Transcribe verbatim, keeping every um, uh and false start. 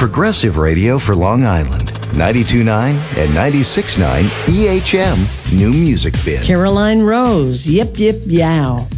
progressive radio for Long Island. ninety-two point nine and ninety-six point nine E H M New Music Bin. Caroline Rose, Yip Yip Yow.